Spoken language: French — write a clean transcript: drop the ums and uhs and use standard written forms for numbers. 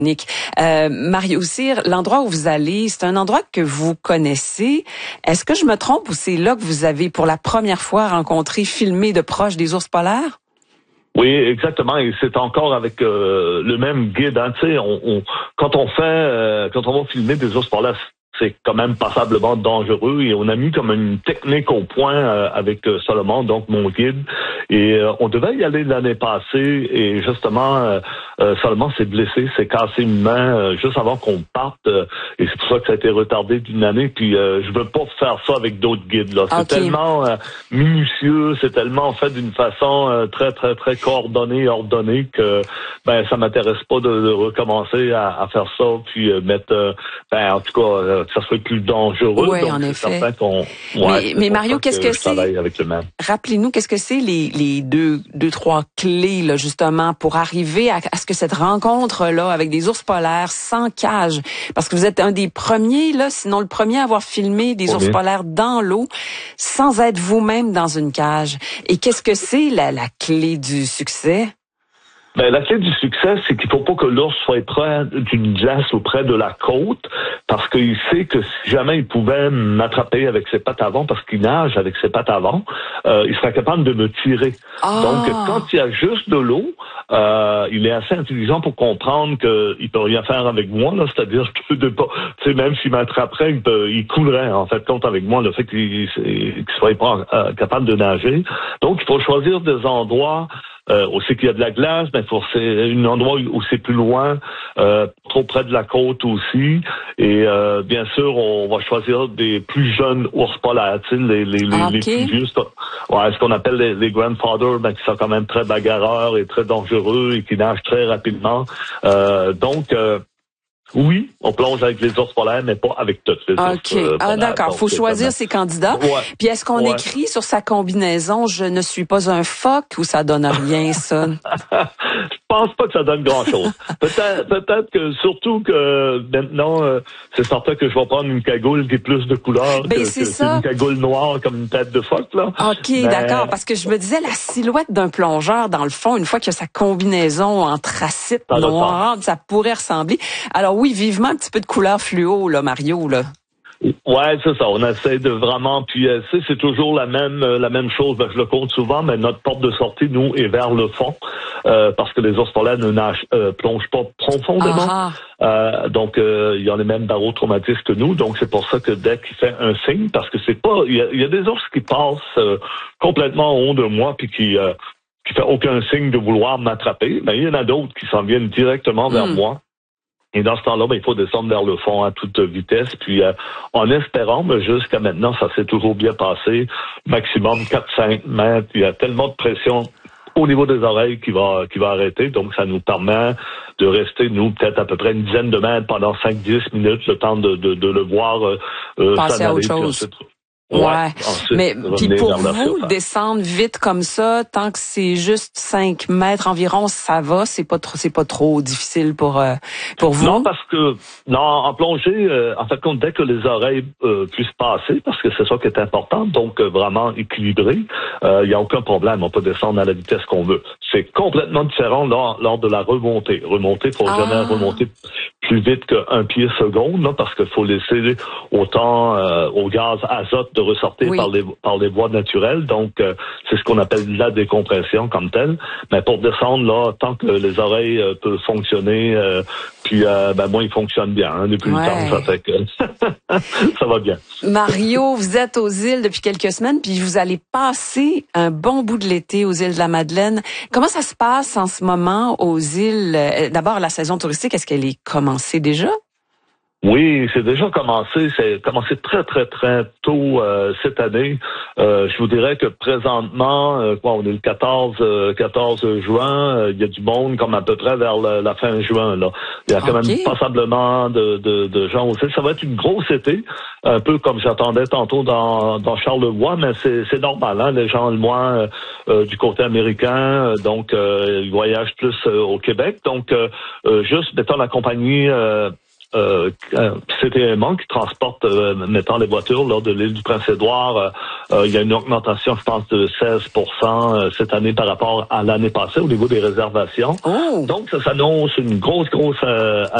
Nick. Mario Cyr, l'endroit où vous allez, c'est un endroit que vous connaissez. Est-ce que je me trompe ou c'est là que vous avez pour la première fois rencontré, filmé de proche des ours polaires? Oui, exactement. Et c'est encore avec le même guide. Hein. Tu sais, quand on va filmer des ours polaires, c'est quand même passablement dangereux et on a mis comme une technique au point avec Solomon, donc mon guide. Et on devait y aller l'année passée et justement, Solomon s'est blessé, s'est cassé une main juste avant qu'on parte et c'est pour ça que ça a été retardé d'une année. Puis je veux pas faire ça avec d'autres guides. Là. C'est tellement minutieux, c'est tellement fait d'une façon très, très, très coordonnée, ordonnée que ça m'intéresse pas de recommencer à faire ça puis mettre en tout cas que ça soit plus dangereux. Oui, donc en effet. Certain qu'on, mais Mario, qu'est-ce que c'est? Avec le même. Rappelez-nous, qu'est-ce que c'est les deux, trois clés, là, justement, pour arriver à ce que cette rencontre-là avec des ours polaires sans cage, parce que vous êtes un des premiers, là, sinon le premier à avoir filmé des ours polaires dans l'eau, sans être vous-même dans une cage. Et qu'est-ce que c'est la clé du succès? La clé du succès, c'est qu'il faut pas que l'ours soit près d'une glace ou près de la côte, parce qu'il sait que si jamais il pouvait m'attraper avec ses pattes avant, parce qu'il nage avec ses pattes avant, il serait capable de me tirer. Donc, quand il y a juste de l'eau, il est assez intelligent pour comprendre qu'il peut rien faire avec moi, là, c'est-à-dire que même s'il m'attraperait, il coulerait, en fait, compte avec moi, le fait qu'il soit pas capable de nager. Donc, il faut choisir des endroits où c'est qu'il y a de la glace, mais c'est un endroit où c'est plus loin, trop près de la côte aussi. Et bien sûr, on va choisir des plus jeunes ours polaires, tu sais, les plus vieux, ce qu'on appelle les grandfathers, qui sont quand même très bagarreurs et très dangereux et qui nagent très rapidement. Oui, on plonge avec les ours polaires, mais pas avec toutes les ours polaires. D'accord. Faut choisir ses candidats. Puis est-ce qu'on écrit sur sa combinaison « Je ne suis pas un phoque » ou ça donne rien, ça? Je pense pas que ça donne grand-chose. Peut-être que, surtout que maintenant, c'est certain que je vais prendre une cagoule qui est plus de couleur que une cagoule noire comme une tête de phoque, là. D'accord. Parce que je me disais, la silhouette d'un plongeur, dans le fond, une fois qu'il y a sa combinaison anthracite noire, ça pourrait ressembler. Alors oui, vivement un petit peu de couleur fluo, là, Mario, là. Ouais, c'est ça. On essaie de vraiment, puis c'est toujours la même chose. Je le compte souvent, mais notre porte de sortie, nous, est vers le fond, parce que les ours polaires ne plongent pas profondément. Donc, il y a les mêmes barreaux traumatistes que nous. Donc, c'est pour ça que dès qu'il fait un signe, parce que c'est pas, il y a des ours qui passent complètement en haut de moi, puis qui fait aucun signe de vouloir m'attraper. Mais il y en a d'autres qui s'en viennent directement vers moi. Et dans ce temps-là, il faut descendre vers le fond à toute vitesse. Puis en espérant, mais jusqu'à maintenant, ça s'est toujours bien passé. Maximum 4-5 mètres. Il y a tellement de pression au niveau des oreilles qui va arrêter. Donc, ça nous permet de rester, nous, peut-être à peu près une dizaine de mètres pendant 5-10 minutes, le temps de le voir passer à autre chose. Mais puis pour vous, descendre vite comme ça, tant que c'est juste 5 mètres environ, ça va, c'est pas trop difficile pour vous? Non, parce que en plongée, en fait, dès que les oreilles puissent passer, parce que c'est ça qui est important, donc vraiment équilibré, il y a aucun problème, on peut descendre à la vitesse qu'on veut. C'est complètement différent lors de la remontée. Faut jamais remonter plus vite qu'un pied seconde, là, parce qu'il faut laisser autant au gaz azote de ressortir par les voies naturelles. Donc, c'est ce qu'on appelle la décompression comme telle. Mais pour descendre, là, tant que les oreilles peuvent fonctionner, moi, ils fonctionnent bien. Hein, depuis le temps, ça fait que ça va bien. Mario, vous êtes aux îles depuis quelques semaines, puis vous allez passer un bon bout de l'été aux îles de la Madeleine. Comment ça se passe en ce moment aux îles? D'abord, la saison touristique, est-ce qu'elle est commencée déjà? Oui, c'est déjà commencé. C'est commencé très, très, très tôt cette année. Je vous dirais que présentement, on est le 14 juin, il y a du monde comme à peu près vers la fin juin. Là. Il y a quand même passablement de gens aussi. Ça va être une grosse été, un peu comme j'attendais tantôt dans Charlevoix, mais c'est normal. Hein, les gens le moins du côté américain, donc ils voyagent plus au Québec. Donc, juste, mettons la compagnie CTMA qui transporte, mettons, les voitures là, de l'île du Prince-Édouard, il y a une augmentation, je pense, de 16% cette année par rapport à l'année passée au niveau des réservations. Oh. Donc, ça s'annonce une grosse